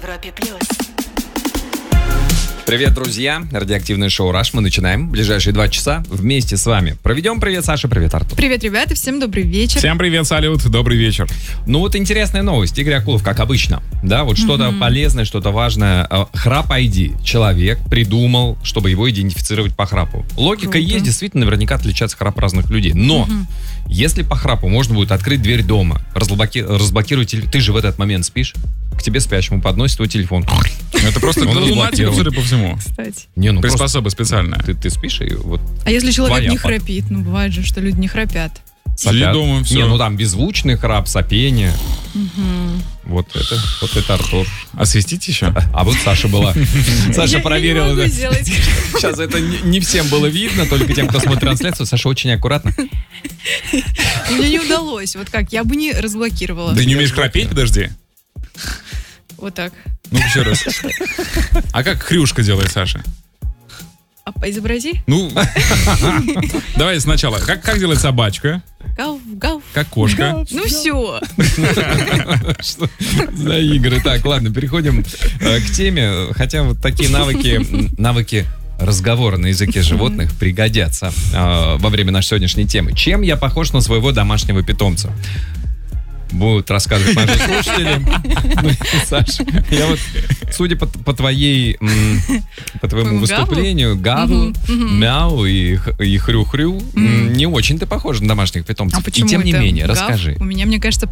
Европе плюс. Привет, друзья! Радиоактивное шоу «Раш». Мы начинаем. Ближайшие 2 часа вместе с вами. Проведем. Привет, Саша. Привет, Артур. Привет, ребята. Всем добрый вечер. Всем привет, салют. Добрый вечер. Ну вот интересная новость. Игорь Акулов, как обычно. Да, вот что-то полезное, что-то важное. Храп ID. Человек придумал, чтобы его идентифицировать по храпу. Логика Круто. есть. Действительно, наверняка отличается храп разных людей. Но если по храпу можно будет открыть дверь дома, разблокировать телефон. Ты же в этот момент спишь. К тебе спящему подносит твой телефон. Это просто для лунатиков, судя по всему. Кстати. Не, ну Приспособа специальная. ты спишь и вот. А если человек Твоя не храпит? Ну, бывает же, что люди не храпят. Сиди сопят. дома, все. Не, ну там беззвучный храп, сопение. Вот это Артур. Освистите еще? А вот Саша была. Саша Я проверила. не могу да. сделать. Сейчас это не всем было видно, только тем, кто смотрит трансляцию. Саша очень аккуратно. Мне не удалось. Вот как, я бы не разблокировала. Ты не умеешь храпеть? Подожди. Вот так. Ну, еще раз. А как хрюшка делает Саша? А изобрази. Ну, давай сначала. Как делает собачка? Гав, гав. Как кошка? Ну все. Что за игры? Так, ладно, переходим к теме. Хотя вот такие навыки разговора на языке животных пригодятся во время нашей сегодняшней темы. Чем я похож на своего домашнего питомца? Будут рассказывать наши слушатели. Ну, Саша, я вот, судя по твоему Твоему выступлению, гаву, мяу и хрю-хрю, не очень ты похож на домашних питомцев. А почему И тем не это? менее, Гав? расскажи. У меня, мне кажется,